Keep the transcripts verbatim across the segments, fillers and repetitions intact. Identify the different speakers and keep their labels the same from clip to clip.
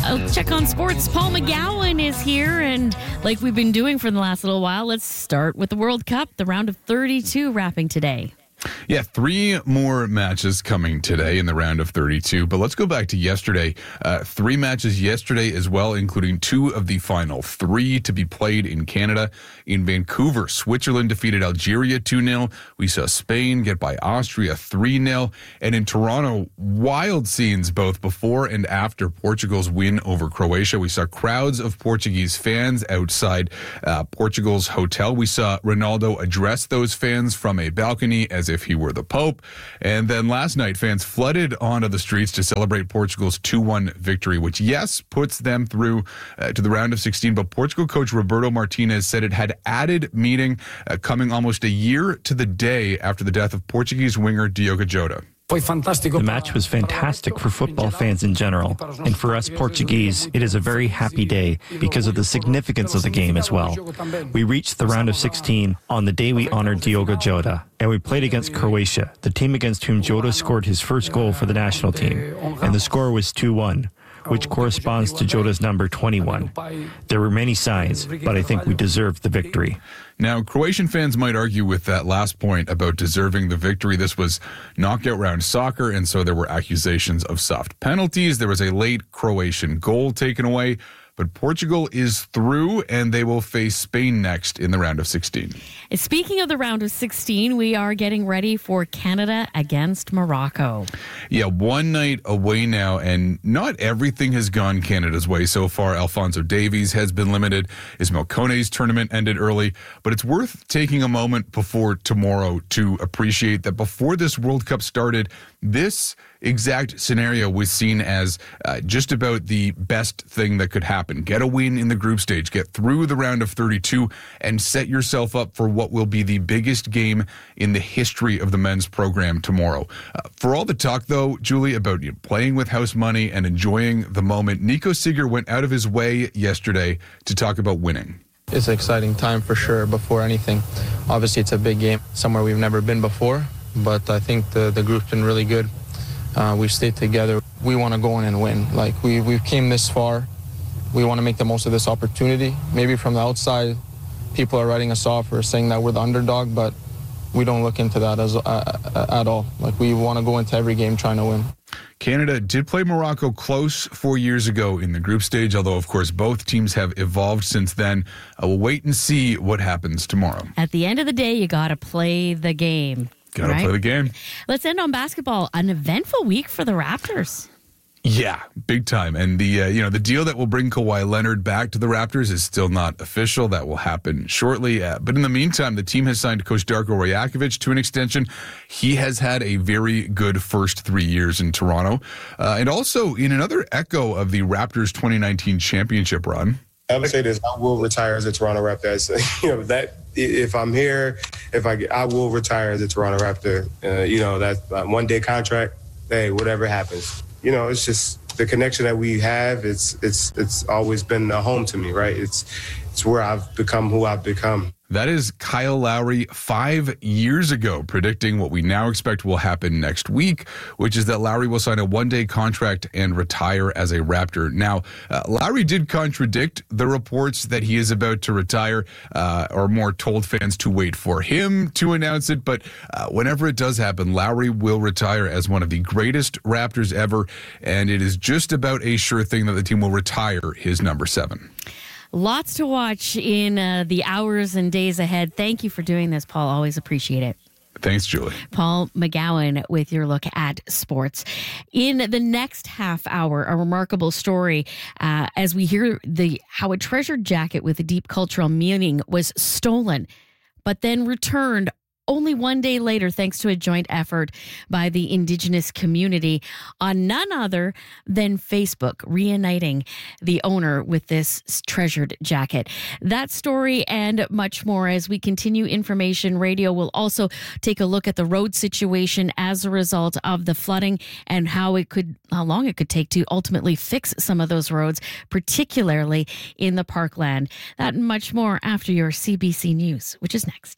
Speaker 1: I'll check on sports. Paul McGowan is here, and like we've been doing for the last little while, let's start with the World Cup, the round of thirty-two wrapping today.
Speaker 2: Yeah, three more matches coming today in the round of thirty-two. But let's go back to yesterday. Uh, three matches yesterday as well, including two of the final three to be played in Canada. In Vancouver, Switzerland defeated Algeria two nil. We saw Spain get by Austria three nil. And in Toronto, wild scenes both before and after Portugal's win over Croatia. We saw crowds of Portuguese fans outside uh, Portugal's hotel. We saw Ronaldo address those fans from a balcony as if he were the Pope. And then last night, fans flooded onto the streets to celebrate Portugal's two one victory, which, yes, puts them through uh, to the round of sixteen. But Portugal coach Roberto Martinez said it had added meaning, uh, coming almost a year to the day after the death of Portuguese winger Diogo Jota.
Speaker 3: The match was fantastic for football fans in general, and for us Portuguese, it is a very happy day because of the significance of the game as well. We reached the round of sixteen on the day we honored Diogo Jota, and we played against Croatia, the team against whom Jota scored his first goal for the national team, and the score was two one. Which corresponds to Jota's number twenty-one. There were many signs, but I think we deserved the victory.
Speaker 2: Now, Croatian fans might argue with that last point about deserving the victory. This was knockout round soccer, and so there were accusations of soft penalties. There was a late Croatian goal taken away. But Portugal is through, and they will face Spain next in the round of sixteen.
Speaker 1: Speaking of the round of sixteen, we are getting ready for Canada against Morocco.
Speaker 2: Yeah, one night away now, and not everything has gone Canada's way so far. Alphonso Davies has been limited. Ismail Kone's tournament ended early. But it's worth taking a moment before tomorrow to appreciate that before this World Cup started, this exact scenario was seen as uh, just about the best thing that could happen. Get a win in the group stage, get through the round of thirty-two, and set yourself up for what will be the biggest game in the history of the men's program tomorrow. Uh, for all the talk, though, Julie, about you know, playing with house money and enjoying the moment, Nico Seeger went out of his way yesterday to talk about winning.
Speaker 4: It's an exciting time for sure before anything. Obviously, it's a big game, somewhere we've never been before, but I think the, the group's been really good. Uh, we've stayed together. We want to go in and win. Like, we, we've came this far. We want to make the most of this opportunity. Maybe from the outside, people are writing us off or saying that we're the underdog, but we don't look into that as uh, at all. Like, we want to go into every game trying to win.
Speaker 2: Canada did play Morocco close four years ago in the group stage, although, of course, both teams have evolved since then. Uh, we'll wait and see what happens tomorrow.
Speaker 1: At the end of the day, you got to play the game.
Speaker 2: Got to
Speaker 1: right?
Speaker 2: play the game.
Speaker 1: Let's end on basketball. An eventful week for the Raptors.
Speaker 2: Yeah, big time. And the uh, you know the deal that will bring Kawhi Leonard back to the Raptors is still not official. That will happen shortly. Uh, but in the meantime, the team has signed Coach Darko Rajakovic to an extension. He has had a very good first three years in Toronto. Uh, and also, in another echo of the Raptors twenty nineteen championship run.
Speaker 5: I would say this: I will retire as a Toronto Raptor. You know that if I'm here, if I get, I will retire as a Toronto Raptor. Uh, you know that uh, one day contract. Hey, whatever happens. You know, it's just the connection that we have. It's it's it's always been a home to me, right? It's it's where I've become who I've become.
Speaker 2: That is Kyle Lowry five years ago, predicting what we now expect will happen next week, which is that Lowry will sign a one-day contract and retire as a Raptor. Now, uh, Lowry did contradict the reports that he is about to retire, uh, or more told fans to wait for him to announce it. But uh, whenever it does happen, Lowry will retire as one of the greatest Raptors ever, and it is just about a sure thing that the team will retire his number seven.
Speaker 1: Lots to watch in uh, the hours and days ahead. Thank you for doing this, Paul. Always appreciate it.
Speaker 2: Thanks, Julie.
Speaker 1: Paul McGowan with your look at sports. In the next half hour, a remarkable story uh, as we hear the how a treasured jacket with a deep cultural meaning was stolen, but then returned only one day later, thanks to a joint effort by the Indigenous community on none other than Facebook, reuniting the owner with this treasured jacket. That story and much more as we continue Information Radio. We'll also take a look at the road situation as a result of the flooding and how it could, how long it could take to ultimately fix some of those roads, particularly in the Parkland. That and much more after your C B C News, which is next.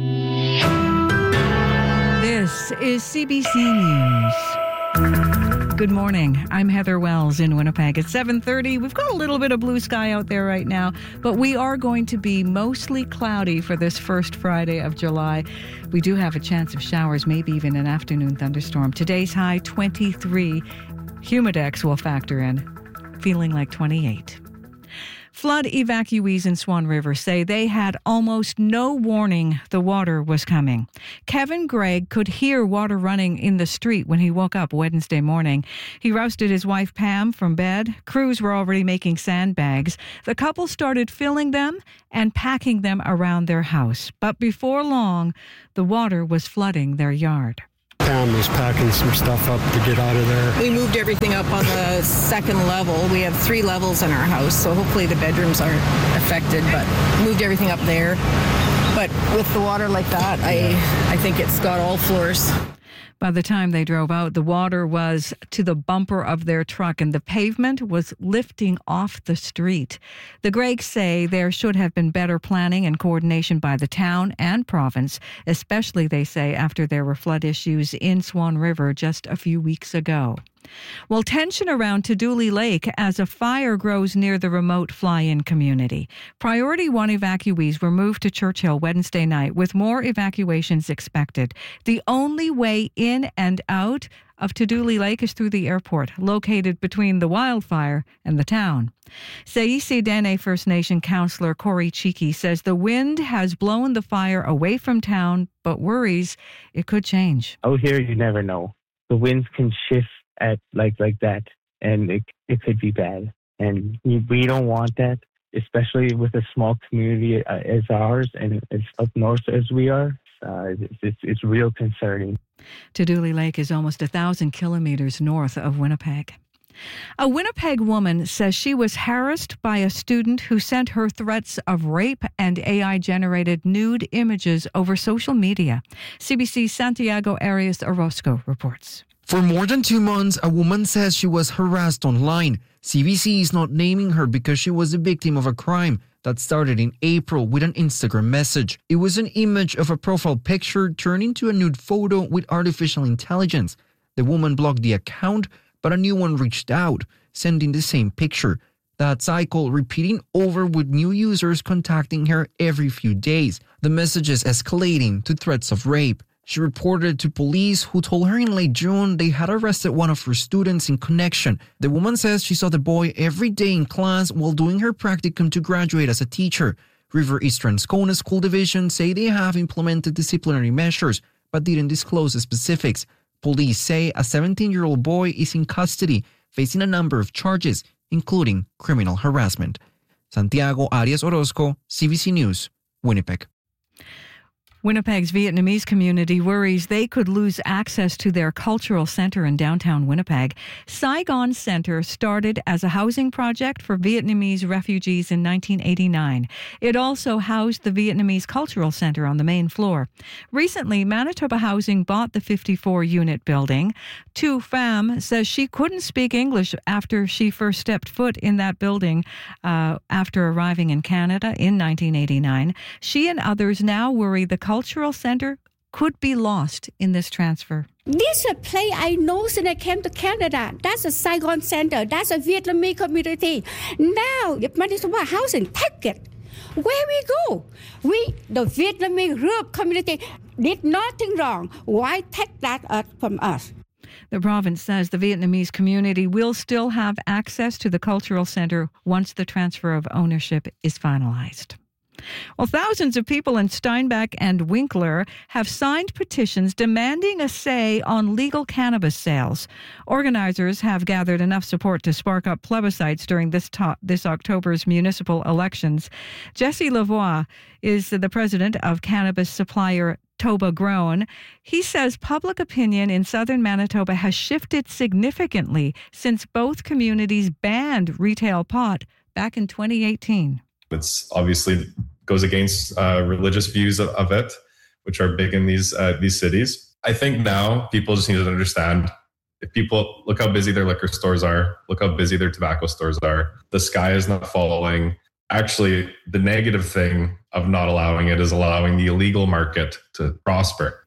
Speaker 6: This is C B C News. Good morning. I'm Heather Wells in Winnipeg. It's seven thirty. We've got a little bit of blue sky out there right now, but we are going to be mostly cloudy for this first Friday of July. We do have a chance of showers, maybe even an afternoon thunderstorm. Today's high, twenty-three. Humidex will factor in, feeling like twenty-eight. Flood evacuees in Swan River say they had almost no warning the water was coming. Kevin Gregg could hear water running in the street when he woke up Wednesday morning. He rousted his wife Pam from bed. Crews were already making sandbags. The couple started filling them and packing them around their house. But before long, the water was flooding their yard.
Speaker 7: Pam was packing some stuff up to get out of there.
Speaker 8: We moved everything up on the second level. We have three levels in our house, so hopefully the bedrooms aren't affected, but moved everything up there. But with the water like that, I, I think it's got all floors.
Speaker 6: By the time they drove out, the water was to the bumper of their truck and the pavement was lifting off the street. The Greggs say there should have been better planning and coordination by the town and province, especially, they say, after there were flood issues in Swan River just a few weeks ago. Well, tension around Tuduli Lake as a fire grows near the remote fly-in community. Priority one evacuees were moved to Churchill Wednesday night, with more evacuations expected. The only way in and out of Tuduli Lake is through the airport, located between the wildfire and the town. Seisi Dene First Nation councillor Corey Cheeky says the wind has blown the fire away from town, but worries it could change.
Speaker 9: Out here, you never know. The winds can shift at like like that, and it it could be bad, and we, we don't want that, especially with a small community uh, as ours and as up north as we are. Uh, it's, it's it's real concerning.
Speaker 6: Tuduli Lake is almost a thousand kilometers north of Winnipeg. A Winnipeg woman says she was harassed by a student who sent her threats of rape and A I-generated nude images over social media. C B C's Santiago Arias Orozco reports.
Speaker 10: For more than two months, a woman says she was harassed online. C B C is not naming her because she was the victim of a crime that started in April with an Instagram message. It was an image of a profile picture turned into a nude photo with artificial intelligence. The woman blocked the account, but a new one reached out, sending the same picture. That cycle repeating over with new users contacting her every few days. The messages escalating to threats of rape. She reported to police, who told her in late June they had arrested one of her students in connection. The woman says she saw the boy every day in class while doing her practicum to graduate as a teacher. River Eastern Scona School Division say they have implemented disciplinary measures, but didn't disclose the specifics. Police say a seventeen-year-old boy is in custody, facing a number of charges, including criminal harassment. Santiago Arias Orozco, C B C News, Winnipeg.
Speaker 6: Winnipeg's Vietnamese community worries they could lose access to their cultural center in downtown Winnipeg. Saigon Center started as a housing project for Vietnamese refugees in nineteen eighty-nine. It also housed the Vietnamese Cultural Center on the main floor. Recently, Manitoba Housing bought the fifty-four unit building. Tu Pham says she couldn't speak English after she first stepped foot in that building uh, after arriving in Canada in nineteen eighty-nine. She and others now worry the cultural center could be lost in this transfer.
Speaker 11: This is a place I know since I came to Canada. That's a Saigon Center. That's a Vietnamese community. Now, if Manitoba Housing take it, where we go? We, the Vietnamese group community, did nothing wrong. Why take that uh, from us?
Speaker 6: The province says the Vietnamese community will still have access to the cultural center once the transfer of ownership is finalized. Well, thousands of people in Steinbach and Winkler have signed petitions demanding a say on legal cannabis sales. Organizers have gathered enough support to spark up plebiscites during this to- this October's municipal elections. Jesse Lavoie is the president of cannabis supplier Toba Grown. He says public opinion in southern Manitoba has shifted significantly since both communities banned retail pot back in twenty eighteen.
Speaker 12: It's obviously goes against uh, religious views of, of it, which are big in these uh, these cities. I think now people just need to understand, if people look how busy their liquor stores are, look how busy their tobacco stores are, the sky is not falling. Actually, the negative thing of not allowing it is allowing the illegal market to prosper.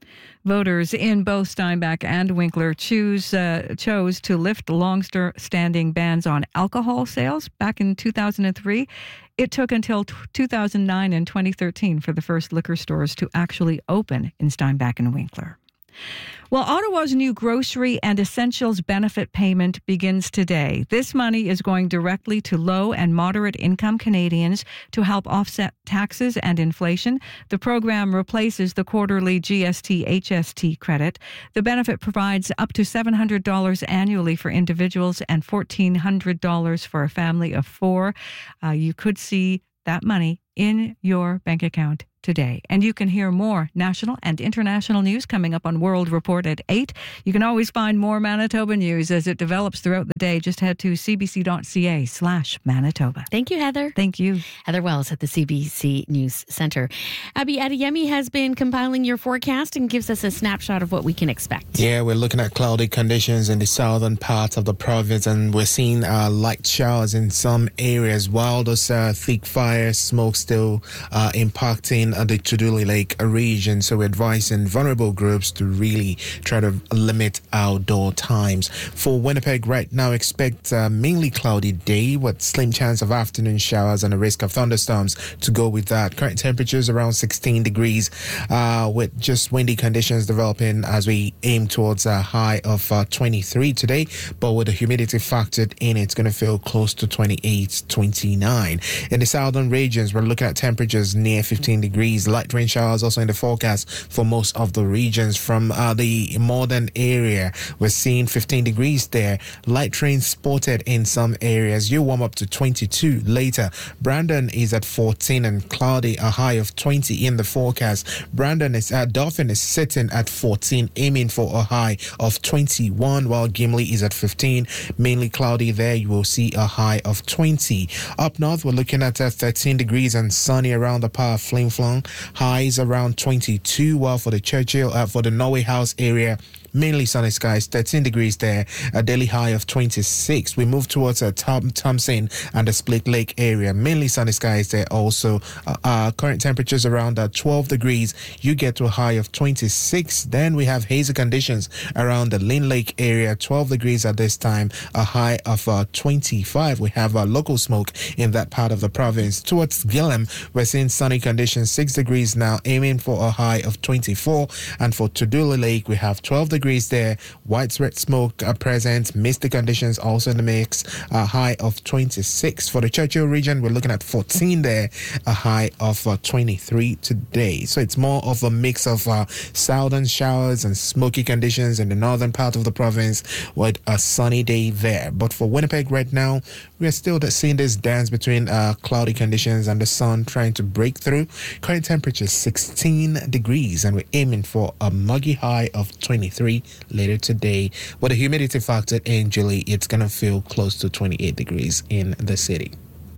Speaker 6: Voters in both Steinbach and Winkler choose uh, chose to lift long-standing bans on alcohol sales back in two thousand three. It took until two thousand nine and twenty thirteen for the first liquor stores to actually open in Steinbach and Winkler. Well, Ottawa's new grocery and essentials benefit payment begins today. This money is going directly to low and moderate income Canadians to help offset taxes and inflation. The program replaces the quarterly G S T H S T credit. The benefit provides up to seven hundred dollars annually for individuals and fourteen hundred dollars for a family of four. Uh, you could see that money in your bank account today. And you can hear more national and international news coming up on World Report at eight. You can always find more Manitoba news as it develops throughout the day. Just head to cbc.ca slash Manitoba.
Speaker 1: Thank you, Heather.
Speaker 6: Thank you.
Speaker 1: Heather Wells at the C B C News Centre. Abby Adeyemi has been compiling your forecast and gives us a snapshot of what we can expect.
Speaker 13: Yeah, we're looking at cloudy conditions in the southern part of the province, and we're seeing uh, light showers in some areas, while those uh, thick fire smoke still uh, impacting uh, the Tuduli Lake region. So we're advising vulnerable groups to really try to limit outdoor times. For Winnipeg right now, expect a mainly cloudy day with slim chance of afternoon showers and a risk of thunderstorms to go with that. Current temperatures around sixteen degrees uh, with just windy conditions developing as we aim towards a high of uh, twenty-three today, but with the humidity factored in, it's going to feel close to twenty-eight, twenty-nine. In the southern regions, we're looking at temperatures near fifteen degrees. Light rain showers also in the forecast for most of the regions. From uh, the northern area, we're seeing fifteen degrees there. Light rain spotted in some areas. You warm up to twenty-two later. Brandon is at fourteen and cloudy, a high of twenty in the forecast. Brandon is at Dauphin is sitting at fourteen, aiming for a high of twenty-one, while Gimli is at fifteen, mainly cloudy there. You will see a high of twenty. Up north, we're looking at uh, thirteen degrees and sunny around the Power Flim Flong. Highs around twenty-two, while for the Churchill, uh, for the Norway House area, mainly sunny skies, thirteen degrees there, a daily high of twenty-six. We move towards uh, Tom, Thompson and the Split Lake area, mainly sunny skies there also. Uh, uh, current temperatures around uh, twelve degrees. You get to a high of twenty-six. Then we have hazy conditions around the Lynn Lake area, twelve degrees at this time, a high of uh, twenty-five. We have uh, local smoke in that part of the province. Towards Gillam, we're seeing sunny conditions, six degrees now, aiming for a high of twenty-four. And for Tuduli Lake, we have twelve degrees there, widespread smoke are present, misty conditions also in the mix, a high of twenty-six. For the Churchill region, we're looking at fourteen there, a high of uh, twenty-three today. So it's more of a mix of uh, southern showers and smoky conditions in the northern part of the province with a sunny day there. But for Winnipeg right now, we're still seeing this dance between uh, cloudy conditions and the sun trying to break through. Current temperature sixteen degrees, and we're aiming for a muggy high of twenty-three later today. With the humidity factor in July, it's going to feel close to twenty-eight degrees in the city.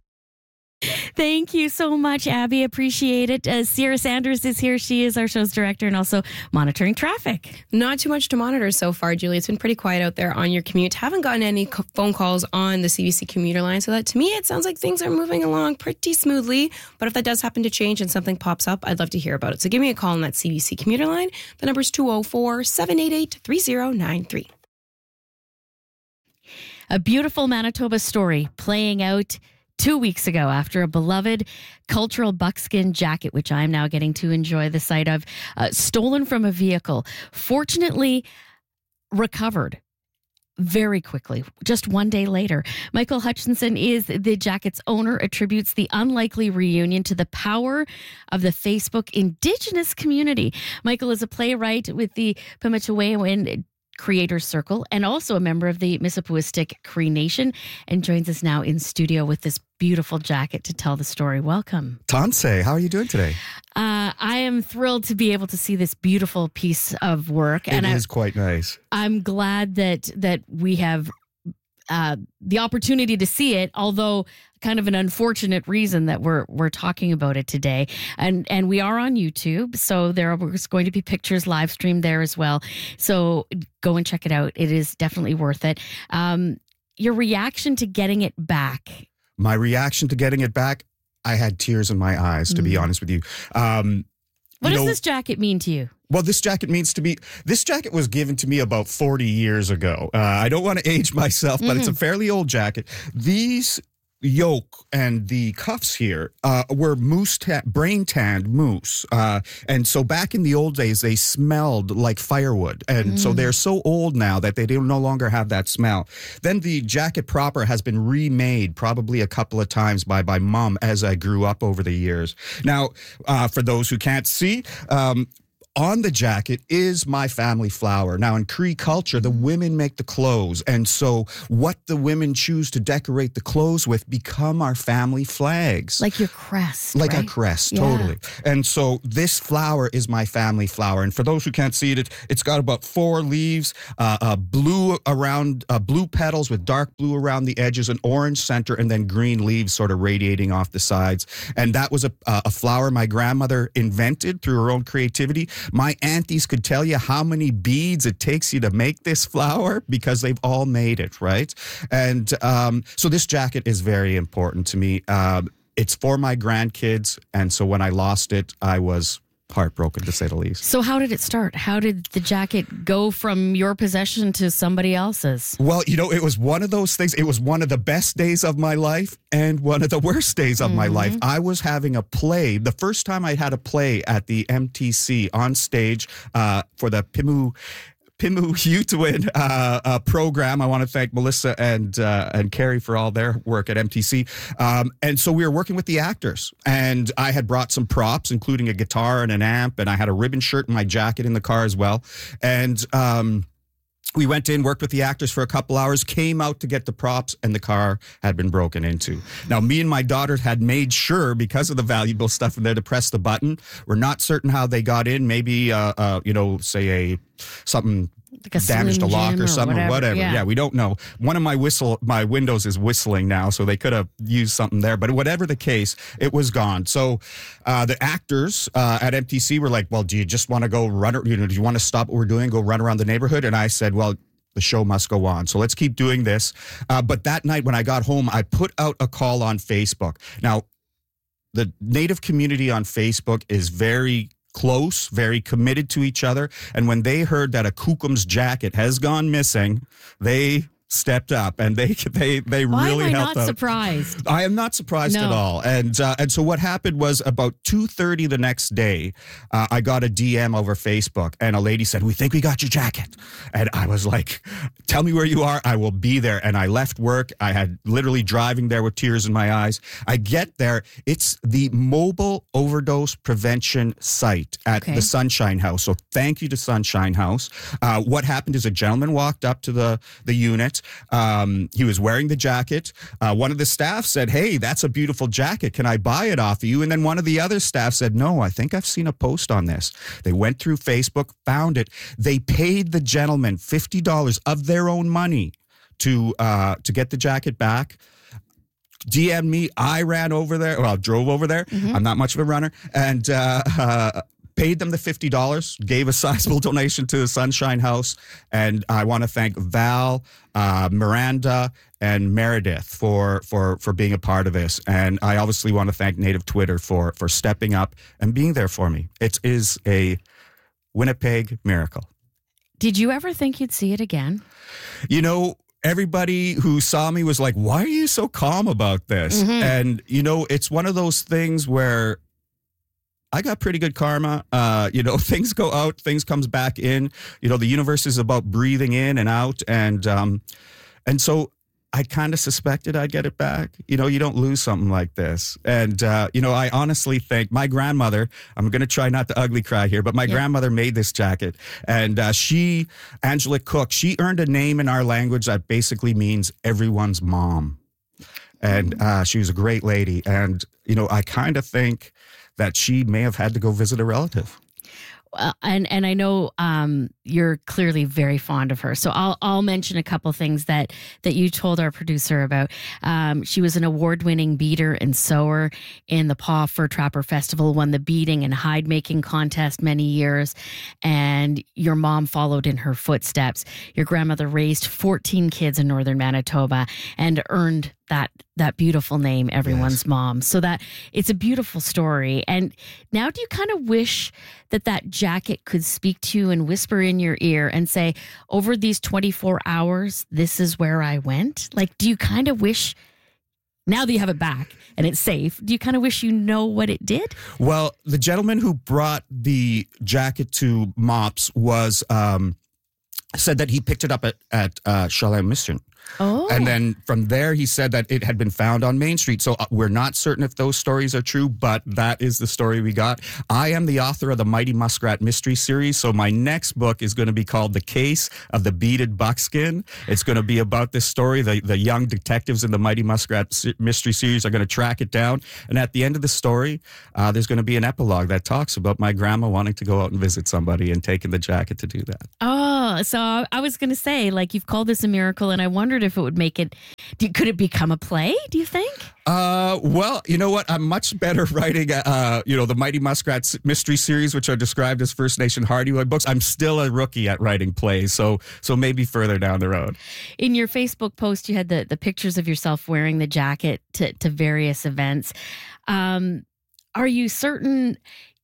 Speaker 1: Thank you so much, Abby. Appreciate it. Uh, Sierra Sanders is here. She is our show's director and also monitoring traffic.
Speaker 14: Not too much to monitor so far, Julie. It's been pretty quiet out there on your commute. Haven't gotten any co- phone calls on the C B C commuter line. So that, to me, it sounds like things are moving along pretty smoothly. But if that does happen to change and something pops up, I'd love to hear about it. So give me a call on that C B C commuter line. The number is two oh four, seven eight eight, three oh nine three.
Speaker 1: A beautiful Manitoba story playing out two weeks ago after a beloved cultural buckskin jacket, which I'm now getting to enjoy the sight of, uh, stolen from a vehicle, fortunately recovered very quickly, just one day later. Michael Hutchinson is the jacket's owner, attributes the unlikely reunion to the power of the Facebook Indigenous community. Michael is a playwright with the Pimicikawayan Creators Circle and also a member of the Mississippiwistic Cree Nation, and joins us now in studio with this beautiful jacket to tell the story. Welcome.
Speaker 15: Tansei, how are you doing today?
Speaker 1: Uh, I am thrilled to be able to see this beautiful piece of work.
Speaker 15: It
Speaker 1: and
Speaker 15: is
Speaker 1: I,
Speaker 15: quite nice.
Speaker 1: I'm glad that that we have uh, the opportunity to see it, although kind of an unfortunate reason that we're we're talking about it today. And and we are on YouTube, so there are going to be pictures live streamed there as well. So go and check it out. It is definitely worth it. Um, your reaction to getting it back.
Speaker 15: My reaction to getting it back, I had tears in my eyes, to mm. be honest with you. Um,
Speaker 1: What
Speaker 15: you
Speaker 1: does
Speaker 15: know,
Speaker 1: this jacket mean to you?
Speaker 15: Well, this jacket means to me, this jacket was given to me about forty years ago. Uh, I don't want to age myself, but mm-hmm. it's a fairly old jacket. These yoke and the cuffs here uh, were moose ta- brain tanned moose. Uh, and so back in the old days, they smelled like firewood. And mm. so they're so old now that they no longer have that smell. Then the jacket proper has been remade probably a couple of times by, by mom as I grew up over the years. Now, uh, for those who can't see, um, on the jacket is my family flower. Now, in Cree culture, the women make the clothes. And so what the women choose to decorate the clothes with become our family flags.
Speaker 1: Like your crest,
Speaker 15: Like
Speaker 1: right?
Speaker 15: our crest,
Speaker 1: Yeah.
Speaker 15: totally. And so this flower is my family flower. And for those who can't see it, it's got about four leaves, uh, uh, blue around, uh, blue petals with dark blue around the edges, an orange center, and then green leaves sort of radiating off the sides. And that was a, a flower my grandmother invented through her own creativity. My aunties could tell you how many beads it takes you to make this flower because they've all made it, right? And um, so this jacket is very important to me. Um, it's for my grandkids. And so when I lost it, I was heartbroken, to say the least.
Speaker 1: So how did it start? How did the jacket go from your possession to somebody else's?
Speaker 15: Well, you know, it was one of those things. It was one of the best days of my life and one of the worst days of mm-hmm. my life. I was having a play. The first time I had a play at the M T C on stage uh, for the Pimu Pimu Utuin uh, uh, program. I want to thank Melissa and uh, and Carrie for all their work at M T C. Um, and so we were working with the actors. And I had brought some props, including a guitar and an amp. And I had a ribbon shirt and my jacket in the car as well. And um, we went in, worked with the actors for a couple hours, came out to get the props, and the car had been broken into. Now, me and my daughter had made sure, because of the valuable stuff in there, to press the button. We're not certain how they got in. Maybe, uh, uh, you know, say a something
Speaker 1: like a
Speaker 15: damaged a lock or,
Speaker 1: or
Speaker 15: something
Speaker 1: whatever.
Speaker 15: or whatever.
Speaker 1: Yeah.
Speaker 15: yeah, we don't know. One of my whistle, my windows is whistling now, so they could have used something there. But whatever the case, it was gone. So uh, the actors uh, at M T C were like, "Well, do you just want to go run? You know, do you want to stop what we're doing, go run around the neighborhood?" And I said, "Well, the show must go on. So let's keep doing this." Uh, but that night when I got home, I put out a call on Facebook. Now, the Native community on Facebook is very close, very committed to each other. And when they heard that a Kukum's jacket has gone missing, they stepped up and they they they
Speaker 1: Why
Speaker 15: really
Speaker 1: am I
Speaker 15: helped
Speaker 1: not
Speaker 15: out.
Speaker 1: surprised?
Speaker 15: I am not surprised
Speaker 1: No.
Speaker 15: at all. And uh, and so what happened was about two thirty the next day, uh, I got a D M over Facebook and a lady said, "We think we got your jacket." And I was like, "Tell me where you are. I will be there." And I left work. I had literally driving there with tears in my eyes. I get there. It's the mobile overdose prevention site at
Speaker 1: Okay.
Speaker 15: the Sunshine House. So thank you to Sunshine House. Uh, what happened is a gentleman walked up to the, the unit. Um, he was wearing the jacket. Uh, one of the staff said, "Hey, that's a beautiful jacket. Can I buy it off of you?" And then one of the other staff said, "No, I think I've seen a post on this." They went through Facebook, found it. They paid the gentleman fifty dollars of their own money to uh, to get the jacket back. D M'd me. I ran over there. Well, drove over there.
Speaker 1: Mm-hmm.
Speaker 15: I'm not much of a runner. And uh, uh, paid them the fifty dollars, gave a sizable donation to the Sunshine House. And I want to thank Val, uh, Miranda, and Meredith for, for, for being a part of this. And I obviously want to thank Native Twitter for, for stepping up and being there for me. It is a Winnipeg miracle.
Speaker 1: Did you ever think you'd see it again?
Speaker 15: You know, everybody who saw me was like, "Why are you so calm about this?"
Speaker 1: Mm-hmm.
Speaker 15: And, you know, it's one of those things where I got pretty good karma. Uh, you know, things go out, things comes back in. You know, the universe is about breathing in and out. And, um, and so I kind of suspected I'd get it back. You know, you don't lose something like this. And, uh, you know, I honestly think my grandmother, I'm going to try not to ugly cry here, but my
Speaker 1: Yeah.
Speaker 15: grandmother made this jacket. And uh, she, Angela Cook, she earned a name in our language that basically means everyone's mom. And uh, she was a great lady. And, you know, I kind of think that she may have had to go visit a relative.
Speaker 1: Uh, and and I know um, you're clearly very fond of her. So I'll I'll mention a couple things that that you told our producer about. Um, she was an award-winning beater and sewer in the Paw Fur Trapper Festival, won the beading and hide making contest many years, and your mom followed in her footsteps. Your grandmother raised fourteen kids in northern Manitoba and earned that that beautiful name, everyone's yes. mom. So that it's a beautiful story. And now do you kind of wish that that jacket could speak to you and whisper in your ear and say, over these twenty-four hours, this is where I went? Like, do you kind of wish, now that you have it back and it's safe, do you kind of wish you know what it did?
Speaker 15: Well, the gentleman who brought the jacket to Mops was um, said that he picked it up at, at uh, Chalet Mission.
Speaker 1: Oh.
Speaker 15: And then from there, he said that it had been found on Main Street. So uh, we're not certain if those stories are true, but that is the story we got. I am the author of the Mighty Muskrat Mystery Series. So my next book is going to be called The Case of the Beaded Buckskin. It's going to be about this story. The, the young detectives in the Mighty Muskrat Mystery Series are going to track it down. And at the end of the story, uh, there's going to be an epilogue that talks about my grandma wanting to go out and visit somebody and taking the jacket to do that.
Speaker 1: Oh, so I was going to say, like, you've called this a miracle, and I wondered if it would make it, could it become a play, do you think?
Speaker 15: Uh, well, you know what? I'm much better writing, uh, you know, the Mighty Muskrats Mystery Series, which are described as First Nation Hardywood books. I'm still a rookie at writing plays, so so maybe further down the road.
Speaker 1: In your Facebook post, you had the, the pictures of yourself wearing the jacket to, to various events. Um, are you certain...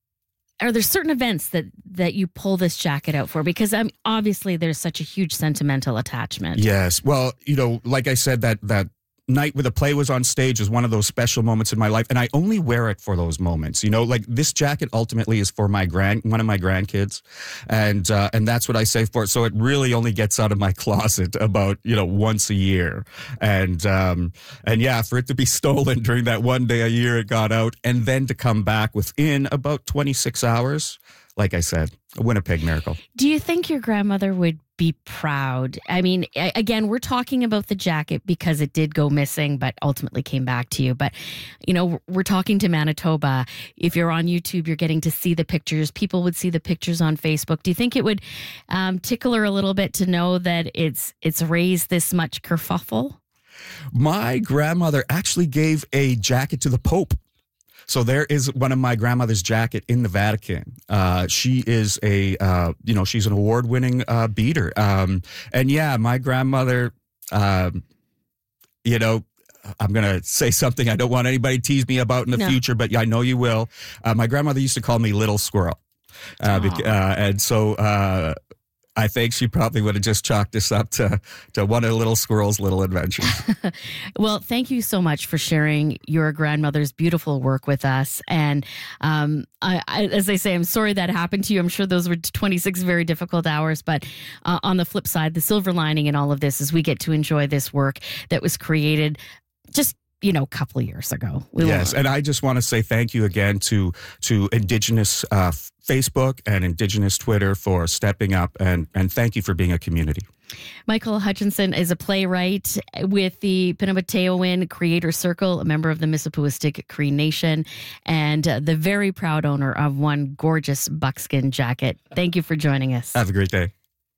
Speaker 1: Are there certain events that, that you pull this jacket out for? Because um, obviously there's such a huge sentimental attachment.
Speaker 15: Yes. Well, you know, like I said, that that night where the play was on stage is one of those special moments in my life. And I only wear it for those moments. You know, like this jacket ultimately is for my grand, one of my grandkids. And, uh, and that's what I save for it. So it really only gets out of my closet about, you know, once a year. And, um, and yeah, for it to be stolen during that one day a year it got out and then to come back within about twenty-six hours, like I said, a Winnipeg miracle.
Speaker 1: Do you think your grandmother would be proud? I mean, again, we're talking about the jacket because it did go missing, but ultimately came back to you. But, you know, we're talking to Manitoba. If you're on YouTube, you're getting to see the pictures. People would see the pictures on Facebook. Do you think it would um, tickle her a little bit to know that it's it's raised this much kerfuffle?
Speaker 15: My grandmother actually gave a jacket to the Pope. So there is one of my grandmother's jacket in the Vatican. Uh, she is a, uh, you know, she's an award-winning uh, beater. Um, and yeah, my grandmother, um, you know, I'm going to say something I don't want anybody to tease me about in the no. future, but I know you will. Uh, my grandmother used to call me Little Squirrel. Uh, bec- uh, and so uh, I think she probably would have just chalked this up to, to one of the little squirrel's little adventures.
Speaker 1: Well, thank you so much for sharing your grandmother's beautiful work with us. And um, I, I, as I say, I'm sorry that happened to you. I'm sure those were twenty-six very difficult hours. But uh, on the flip side, the silver lining in all of this is we get to enjoy this work that was created just you know, a couple of years ago. We
Speaker 15: yes, and I just want to say thank you again to to Indigenous uh, Facebook and Indigenous Twitter for stepping up, and, and thank you for being a community.
Speaker 1: Michael Hutchinson is a playwright with the Pinabataowin Creator Circle, a member of the Mississippiwistic Cree Nation, and uh, the very proud owner of one gorgeous buckskin jacket. Thank you for joining us.
Speaker 15: Have a great day.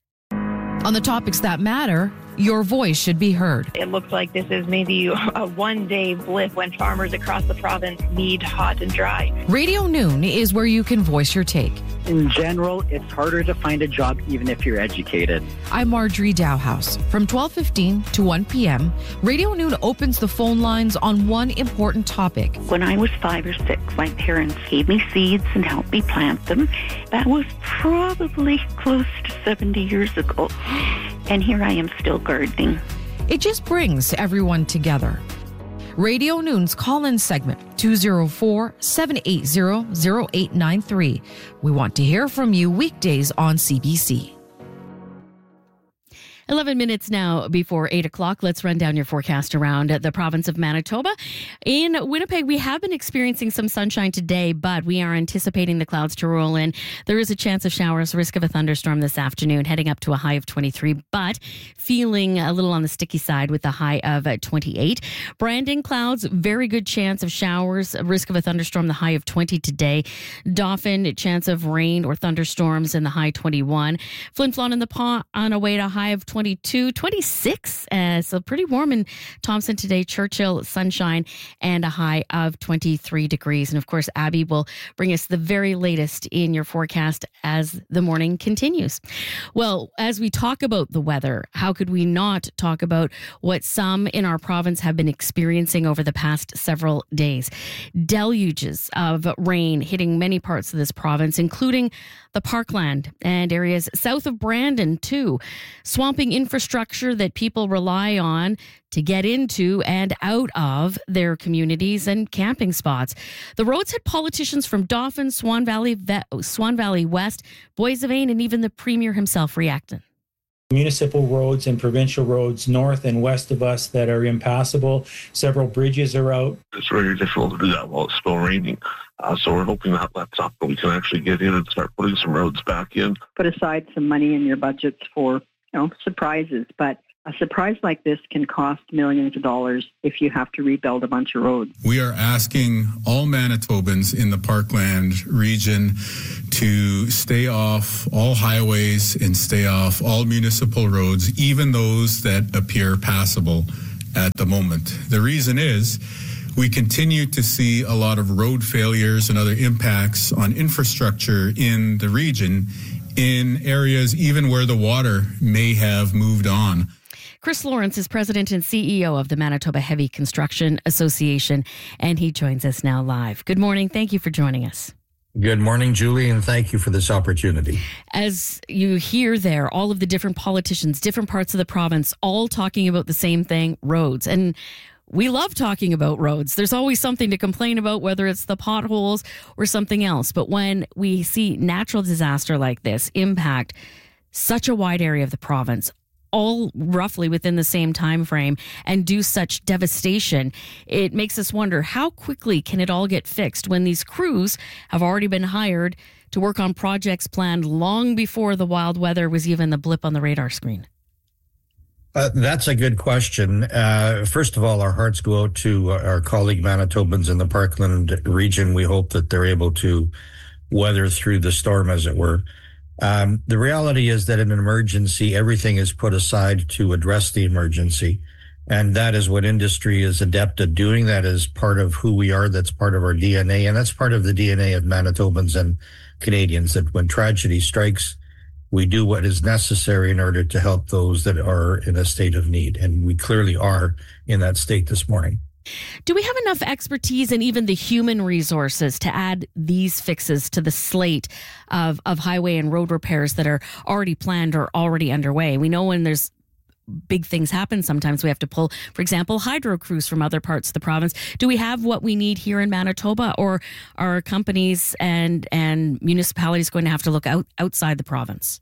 Speaker 16: On the topics that matter, your voice should be heard.
Speaker 17: It looks like this is maybe a one-day blip when farmers across the province need hot and dry.
Speaker 16: Radio Noon is where you can voice your take.
Speaker 18: In general, it's harder to find a job even if you're educated.
Speaker 16: I'm Marjorie Dowhouse. From twelve fifteen to one p.m., Radio Noon opens the phone lines on one important topic.
Speaker 19: When I was five or six, my parents gave me seeds and helped me plant them. That was probably close to seventy years ago. And here I am still gardening.
Speaker 16: It just brings everyone together. Radio Noon's call-in segment, two oh four, seven eight zero, zero eight nine three. We want to hear from you weekdays on C B C.
Speaker 1: eleven minutes now before eight o'clock. Let's run down your forecast around the province of Manitoba. In Winnipeg, we have been experiencing some sunshine today, but we are anticipating the clouds to roll in. There is a chance of showers, risk of a thunderstorm this afternoon, heading up to a high of twenty-three, but feeling a little on the sticky side with a high of twenty-eight. Brandon, clouds, very good chance of showers, risk of a thunderstorm, the high of twenty today. Dauphin, chance of rain or thunderstorms in the high twenty-one. Flin Flon in the Paw on a way to a high of twenty-two, twenty-six, uh, so pretty warm in Thompson today. Churchill, sunshine, and a high of twenty-three degrees. And of course, Abby will bring us the very latest in your forecast as the morning continues. Well, as we talk about the weather, how could we not talk about what some in our province have been experiencing over the past several days? Deluges of rain hitting many parts of this province, including the Parkland and areas south of Brandon, too. Swamping infrastructure that people rely on to get into and out of their communities and camping spots. The roads had politicians from Dauphin, Swan Valley, Swan Valley West, Boissevain, and even the Premier himself reacting.
Speaker 20: Municipal roads and provincial roads north and west of us that are impassable. Several bridges are out.
Speaker 21: It's very difficult to do that while it's still raining. Uh, so we're hoping that lets up and we can actually get in and start putting some roads back in.
Speaker 18: Put aside some money in your budgets for, you know, surprises, but a surprise like this can cost millions of dollars if you have to rebuild a bunch of roads.
Speaker 22: We are asking all Manitobans in the Parkland region to stay off all highways and stay off all municipal roads, even those that appear passable at the moment. The reason is we continue to see a lot of road failures and other impacts on infrastructure in the region in areas even where the water may have moved on.
Speaker 1: Chris Lawrence is president and C E O of the Manitoba Heavy Construction Association, and he joins us now live. Good morning. Thank you for joining us.
Speaker 23: Good morning, Julie, and thank you for this opportunity.
Speaker 1: As you hear there, all of the different politicians, different parts of the province, all talking about the same thing, roads. And we love talking about roads. There's always something to complain about, whether it's the potholes or something else. But when we see natural disaster like this impact such a wide area of the province, all roughly within the same time frame, and do such devastation, it makes us wonder, how quickly can it all get fixed when these crews have already been hired to work on projects planned long before the wild weather was even the blip on the radar screen?
Speaker 23: Uh, that's a good question. Uh, first of all, our hearts go out to our colleague Manitobans in the Parkland region. We hope that they're able to weather through the storm, as it were. Um, the reality is that in an emergency, everything is put aside to address the emergency. And that is what industry is adept at doing. That is part of who we are. That's part of our D N A. And that's part of the D N A of Manitobans and Canadians, that when tragedy strikes, we do what is necessary in order to help those that are in a state of need. And we clearly are in that state this morning.
Speaker 1: Do we have enough expertise and even the human resources to add these fixes to the slate of, of highway and road repairs that are already planned or already underway? We know when there's big things happen, sometimes we have to pull, for example, hydro crews from other parts of the province. Do we have what we need here in Manitoba, or are companies and, and municipalities going to have to look out outside the province?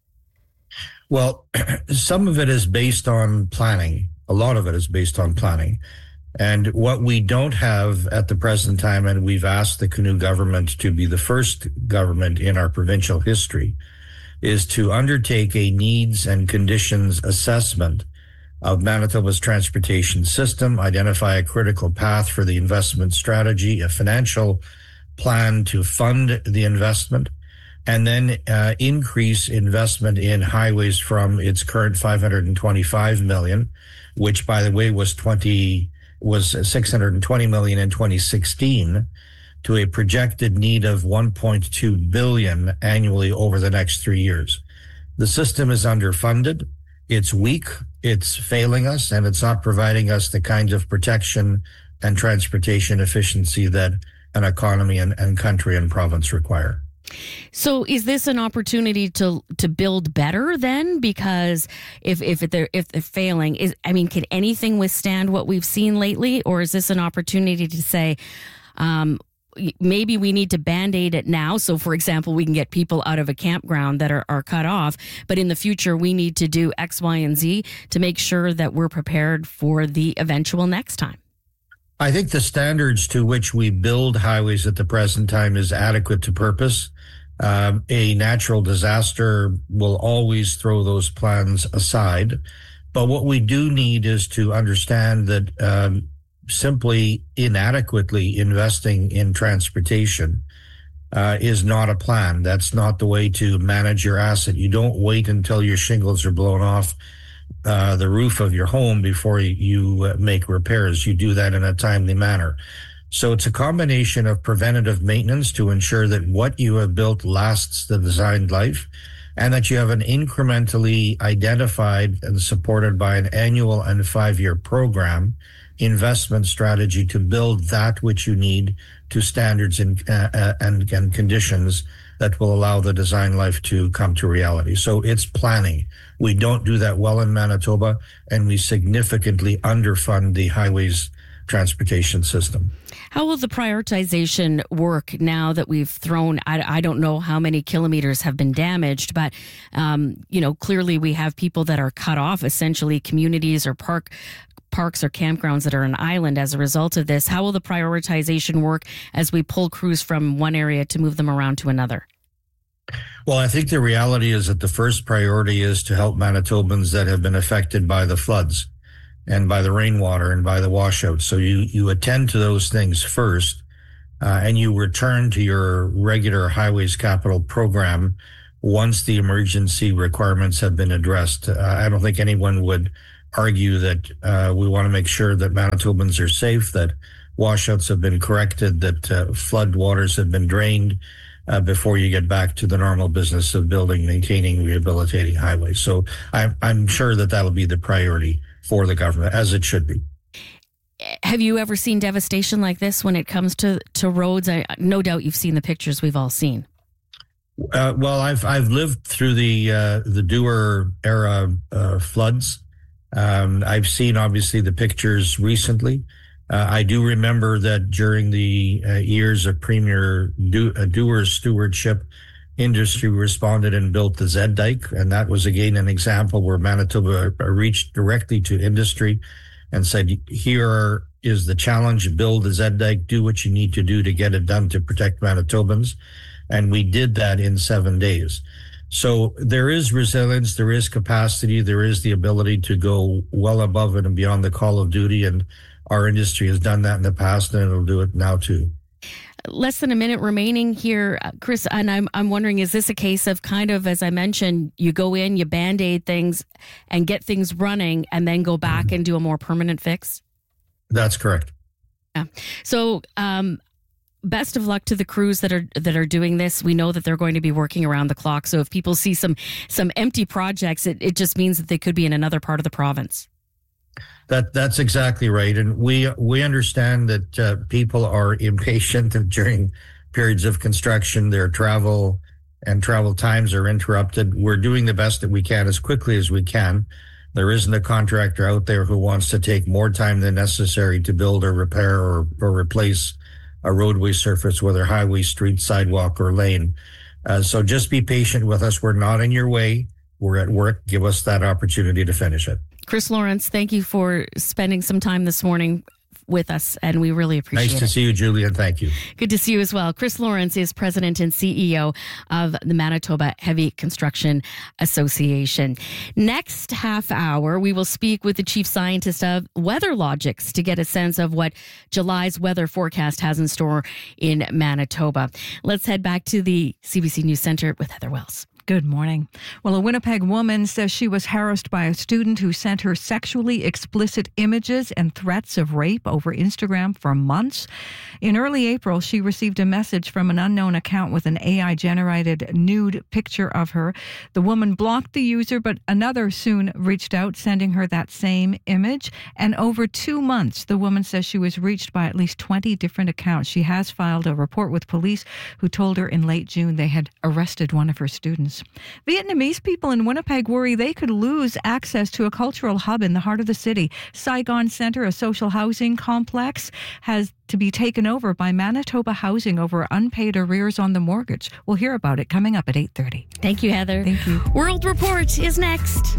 Speaker 23: Well, some of it is based on planning. A lot of it is based on planning. And what we don't have at the present time, and we've asked the Canoe government to be the first government in our provincial history, is to undertake a needs and conditions assessment of Manitoba's transportation system, identify a critical path for the investment strategy, a financial plan to fund the investment, and then uh, increase investment in highways from its current five hundred twenty-five million, which, by the way, was twenty was six hundred twenty million in twenty sixteen, to a projected need of one point two billion annually over the next three years. The system is underfunded. It's weak. It's failing us, and it's not providing us the kinds of protection and transportation efficiency that an economy and, and country and province require.
Speaker 1: So is this an opportunity to to build better then? Because if if they're if they're failing, is I mean, can anything withstand what we've seen lately, or is this an opportunity to say, um, maybe we need to Band-Aid it now. So, for example, we can get people out of a campground that are, are cut off. But in the future, we need to do X, Y, and Z to make sure that we're prepared for the eventual next time.
Speaker 23: I think the standards to which we build highways at the present time is adequate to purpose. Um, a natural disaster will always throw those plans aside. But what we do need is to understand that um, simply inadequately investing in transportation uh, is not a plan. That's not the way to manage your asset. You don't wait until your shingles are blown off uh, the roof of your home before you, you uh, make repairs. You do that in a timely manner. So it's a combination of preventative maintenance to ensure that what you have built lasts the designed life, and that you have an incrementally identified and supported by an annual and five-year program investment strategy to build that which you need to standards and, uh, and, and conditions that will allow the design life to come to reality. So it's planning. We don't do that well in Manitoba, and we significantly underfund the highways transportation system.
Speaker 1: How will the prioritization work now that we've thrown, I, I don't know how many kilometers have been damaged, but, um, you know, clearly we have people that are cut off, essentially communities or park parks or campgrounds that are an island as a result of this. How will the prioritization work as we pull crews from one area to move them around to another?
Speaker 23: Well, I think the reality is that the first priority is to help Manitobans that have been affected by the floods and by the rainwater and by the washouts. So you, you attend to those things first, uh, and you return to your regular highways capital program once the emergency requirements have been addressed. Uh, I don't think anyone would argue that uh, we want to make sure that Manitobans are safe, that washouts have been corrected, that uh, flood waters have been drained uh, before you get back to the normal business of building, maintaining, rehabilitating highways. So I'm, I'm sure that that'll be the priority for the government, as it should be.
Speaker 1: Have you ever seen devastation like this when it comes to, to roads? I, no doubt you've seen the pictures we've all seen.
Speaker 23: Uh, well, I've I've lived through the uh, the Dewar era uh, floods. Um, I've seen obviously the pictures recently. Uh, I do remember that during the uh, years of Premier du- uh, Dewar's stewardship, industry responded and built the Z Dike, and that was again an example where Manitoba reached directly to industry and said, "Here is the challenge: build the Z Dike, do what you need to do to get it done to protect Manitobans," and we did that in seven days. So there is resilience, there is capacity, there is the ability to go well above and beyond the call of duty, and our industry has done that in the past, and it'll do it now too.
Speaker 1: Less than a minute remaining here, Chris, and I'm I'm wondering, is this a case of kind of, as I mentioned, you go in, you Band-Aid things and get things running and then go back and do a more permanent fix?
Speaker 23: That's correct.
Speaker 1: Yeah. So, um, best of luck to the crews that are that are doing this. We know that they're going to be working around the clock. So if people see some some empty projects, it, it just means that they could be in another part of the province.
Speaker 23: That that's exactly right, and we we understand that uh, people are impatient during periods of construction. Their travel and travel times are interrupted. We're doing the best that we can as quickly as we can. There isn't a contractor out there who wants to take more time than necessary to build or repair or, or replace a roadway surface, whether highway, street, sidewalk, or lane. Uh, so just be patient with us. We're not in your way. We're at work. Give us that opportunity to finish it.
Speaker 1: Chris Lawrence, thank you for spending some time this morning with us, and we really appreciate it.
Speaker 23: Nice to see you, Julia. Thank you.
Speaker 1: Good to see you as well. Chris Lawrence is president and C E O of the Manitoba Heavy Construction Association. Next half hour, we will speak with the chief scientist of WeatherLogics to get a sense of what July's weather forecast has in store in Manitoba. Let's head back to the C B C News Center with Heather Wells.
Speaker 6: Good morning. Well, a Winnipeg woman says she was harassed by a student who sent her sexually explicit images and threats of rape over Instagram for months. In early April, she received a message from an unknown account with an A I-generated nude picture of her. The woman blocked the user, but another soon reached out, sending her that same image. And over two months, the woman says she was reached by at least twenty different accounts. She has filed a report with police, who told her in late June they had arrested one of her students. Americans. Vietnamese people in Winnipeg worry they could lose access to a cultural hub in the heart of the city. Saigon Centre, a social housing complex, has to be taken over by Manitoba Housing over unpaid arrears on the mortgage. We'll hear about it coming up at eight thirty.
Speaker 1: Thank you, Heather.
Speaker 6: Thank you.
Speaker 1: World Report is next.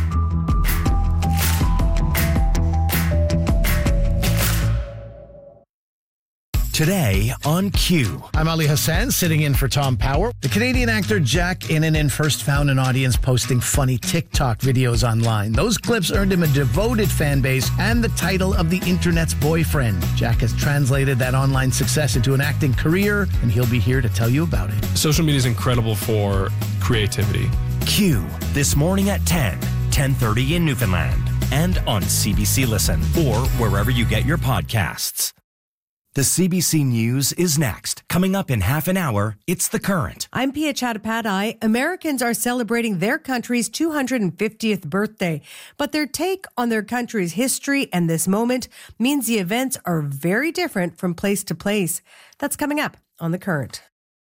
Speaker 3: Today on Q. I'm Ali Hassan, sitting in for Tom Power. The Canadian actor Jack Innanen first found an audience posting funny TikTok videos online. Those clips earned him a devoted fan base and the title of the internet's boyfriend. Jack has translated that online success into an acting career, and he'll be here to tell you about it.
Speaker 4: Social media is incredible for creativity.
Speaker 3: Q, this morning at ten, ten thirty in Newfoundland, and on C B C Listen, or wherever you get your podcasts. The C B C News is next. Coming up in half an hour, it's The Current.
Speaker 5: I'm Pia Chattopadhyay. Americans are celebrating their country's two hundred fiftieth birthday, but their take on their country's history and this moment means the events are very different from place to place. That's coming up on The Current.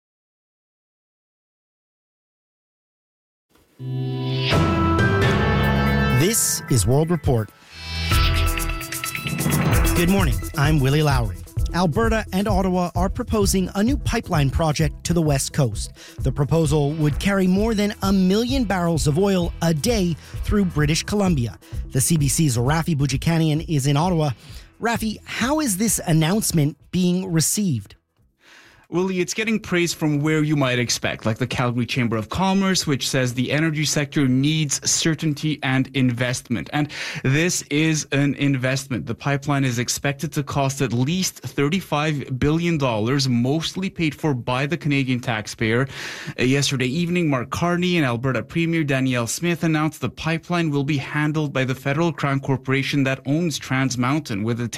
Speaker 24: This is World Report. Good morning. I'm Willie Lowry. Alberta and Ottawa are proposing a new pipeline project to the West Coast. The proposal would carry more than a million barrels of oil a day through British Columbia. The C B C's Rafi Boudjikanian is in Ottawa. Rafi, how is this announcement being received?
Speaker 25: Willie, it's getting praise from where you might expect, like the Calgary Chamber of Commerce, which says the energy sector needs certainty and investment. And this is an investment. The pipeline is expected to cost at least thirty-five billion dollars, mostly paid for by the Canadian taxpayer. Uh, yesterday evening, Mark Carney and Alberta Premier Danielle Smith announced the pipeline will be handled by the Federal Crown Corporation that owns Trans Mountain, with a